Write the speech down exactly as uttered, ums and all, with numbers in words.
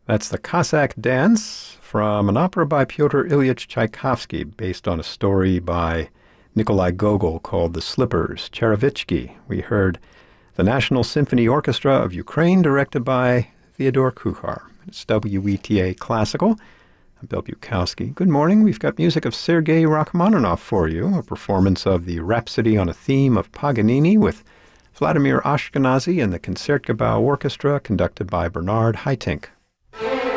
That's the Cossack Dance from an opera by Pyotr Ilyich Tchaikovsky, based on a story by Nikolai Gogol called The Slippers, Cherevichky. We heard the National Symphony Orchestra of Ukraine, directed by Theodore Kuchar. It's W E T A Classical. I'm Bill Bukowski. Good morning. We've got music of Sergei Rachmaninoff for you, a performance of the Rhapsody on a Theme of Paganini with Vladimir Ashkenazy and the Concertgebouw Orchestra, conducted by Bernard Haitink.